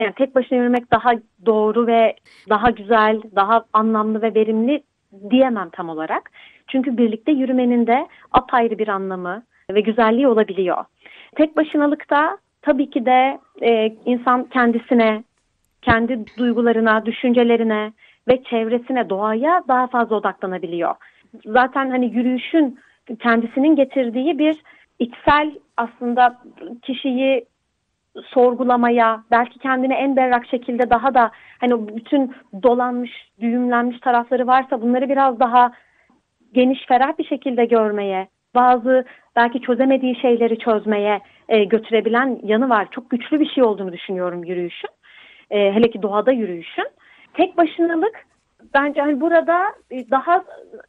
Yani tek başına yürümek daha doğru ve daha güzel, daha anlamlı ve verimli diyemem tam olarak. Çünkü birlikte yürümenin de apayrı bir anlamı ve güzelliği olabiliyor. Tek başınalıkta tabii ki de insan kendisine, kendi duygularına, düşüncelerine ve çevresine, doğaya daha fazla odaklanabiliyor. Zaten hani yürüyüşün kendisinin getirdiği bir içsel, aslında kişiyi sorgulamaya, belki kendini en berrak şekilde daha da hani o bütün dolanmış, düğümlenmiş tarafları varsa bunları biraz daha geniş, ferah bir şekilde görmeye, bazı belki çözemediği şeyleri çözmeye götürebilen yanı var. Çok güçlü bir şey olduğunu düşünüyorum yürüyüşün. Hele ki doğada yürüyüşün. Tek başınalık bence hani burada daha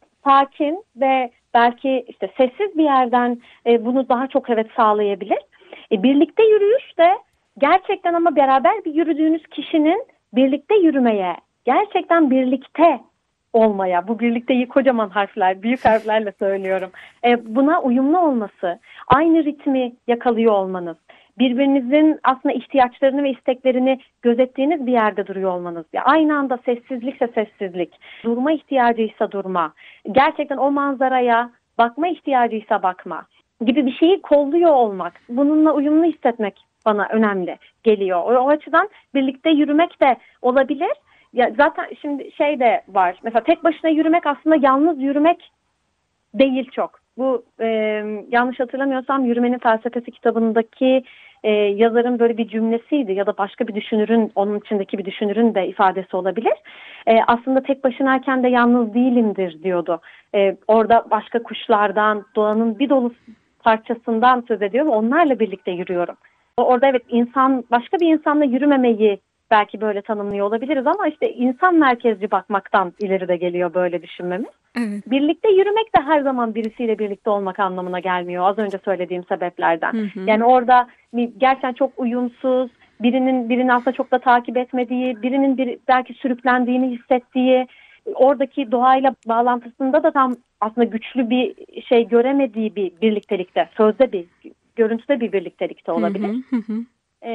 sakin ve belki işte sessiz bir yerden bunu daha çok evet sağlayabilir. Birlikte yürüyüş de gerçekten, ama beraber bir yürüdüğünüz kişinin birlikte yürümeye, gerçekten birlikte olmaya, bu birlikteyi kocaman harfler, büyük harflerle söylüyorum. Buna uyumlu olması, aynı ritmi yakalıyor olmanız, birbirinizin aslında ihtiyaçlarını ve isteklerini gözettiğiniz bir yerde duruyor olmanız. Ya aynı anda sessizlikse sessizlik, durma ihtiyacıysa durma, gerçekten o manzaraya bakma ihtiyacıysa bakma gibi bir şeyi kolluyor olmak, bununla uyumlu hissetmek bana önemli geliyor. O açıdan birlikte yürümek de olabilir. Ya zaten şimdi şey de var. Mesela tek başına yürümek aslında yalnız yürümek değil çok. Bu yanlış hatırlamıyorsam Yürümenin Felsefesi kitabındaki yazarın böyle bir cümlesiydi ya da başka bir düşünürün, onun içindeki bir düşünürün de ifadesi olabilir. Aslında tek başınayken de yalnız değilimdir diyordu. Orada başka kuşlardan, doğanın bir dolu parçasından söz ediyor ve onlarla birlikte yürüyorum. Orada evet, insan başka bir insanla yürümemeyi belki böyle tanımlıyor olabiliriz ama işte insan merkezci bakmaktan ileri de geliyor böyle düşünmemiz. Evet. Birlikte yürümek de her zaman birisiyle birlikte olmak anlamına gelmiyor. Az önce söylediğim sebeplerden. Hı hı. Yani orada gerçekten çok uyumsuz, birini aslında çok da takip etmediği, belki sürüklendiğini hissettiği, oradaki doğayla bağlantısında da tam aslında güçlü bir şey göremediği bir birliktelikte, sözde bir, görüntüde bir birliktelikte Hı hı. olabilir. Hı hı.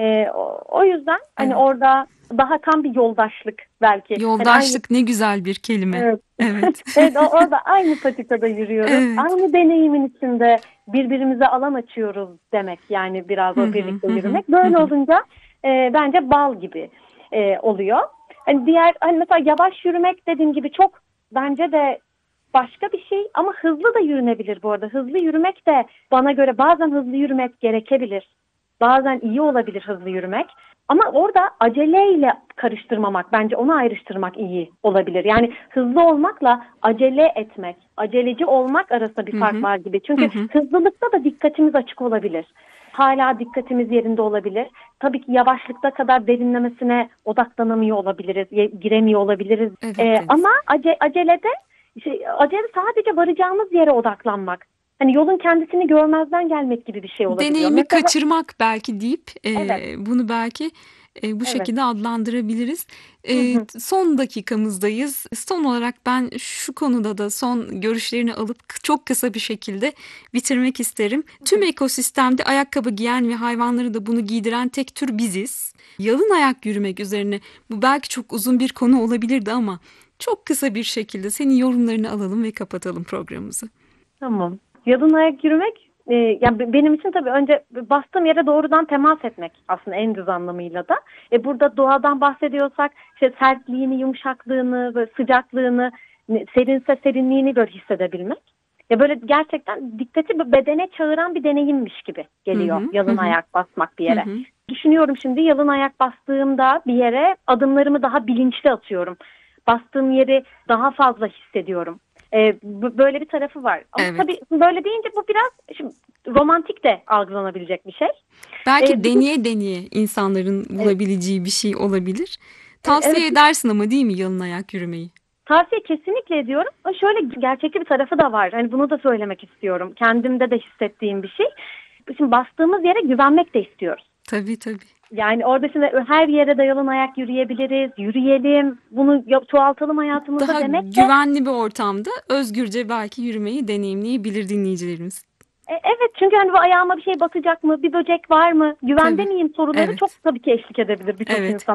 O yüzden hani Evet. orada daha tam bir yoldaşlık belki. Hani aynı. Yoldaşlık ne güzel bir kelime. Evet. Evet. Evet, orada aynı patikada yürüyoruz. Evet. Aynı deneyimin içinde birbirimize alan açıyoruz demek. Yani biraz Hı o hı. birlikte Hı hı. yürümek. Hı Böyle hı. olunca bence bal gibi oluyor. Hani hani mesela yavaş yürümek dediğim gibi çok bence de başka bir şey, ama hızlı da yürünebilir bu arada. Hızlı yürümek de bana göre bazen hızlı yürümek gerekebilir. Bazen iyi olabilir hızlı yürümek. Ama orada aceleyle karıştırmamak, bence onu ayrıştırmak iyi olabilir. Yani hızlı olmakla acele etmek, aceleci olmak arasında bir Hı fark hı. var gibi. Hı Çünkü hı. hızlılıkta da dikkatimiz açık olabilir. Hala dikkatimiz yerinde olabilir. Tabii ki yavaşlıkta kadar derinlemesine odaklanamıyor olabiliriz, giremiyor olabiliriz. Evet Deniz. Ama acelede acele sadece varacağımız yere odaklanmak. Hani yolun kendisini görmezden gelmek gibi bir şey olabiliyor. Deneyimi Mesela kaçırmak belki deyip evet, bunu belki bu evet. şekilde adlandırabiliriz. Hı hı. Son dakikamızdayız. Son olarak ben şu konuda da son görüşlerini alıp çok kısa bir şekilde bitirmek isterim. Tüm ekosistemde ayakkabı giyen ve hayvanları da bunu giydiren tek tür biziz. Yalın ayak yürümek üzerine bu belki çok uzun bir konu olabilirdi ama çok kısa bir şekilde senin yorumlarını alalım ve kapatalım programımızı. Tamam. Yalın ayak yürümek, yani benim için tabii önce bastığım yere doğrudan temas etmek aslında en düz anlamıyla da. Burada doğadan bahsediyorsak işte sertliğini, yumuşaklığını, böyle sıcaklığını, serinse serinliğini böyle hissedebilmek. Ya böyle gerçekten dikkati bedene çağıran bir deneyimmiş gibi Hı geliyor hı, hı yalın hı, ayak basmak bir hı yere. hı. Düşünüyorum şimdi, yalın ayak bastığımda bir yere adımlarımı daha bilinçli atıyorum. Bastığım yeri daha fazla hissediyorum. Böyle bir tarafı var. Ama Evet. tabii böyle deyince bu biraz şimdi romantik de algılanabilecek bir şey. Belki Bir de deneye deneye insanların evet, bulabileceği bir şey olabilir. Tavsiye evet, edersin ama değil mi yalın ayak yürümeyi? tavsiye kesinlikle ediyorum. Ama şöyle gerçekçi bir tarafı da var. Hani bunu da söylemek istiyorum. Kendimde de hissettiğim bir şey. Şimdi bastığımız yere güvenmek de istiyoruz. Tabii tabii. Yani orada şimdi her yere de yalın ayak yürüyebiliriz, yürüyelim, bunu çoğaltalım hayatımızda Daha demek de güvenli bir ortamda özgürce belki yürümeyi deneyimleyebilir dinleyicilerimiz. evet, çünkü hani bu ayağıma bir şey batacak mı, bir böcek var mı, güvende Tabii. miyim soruları çok Evet. tabii ki eşlik edebilir birçok Evet. insan.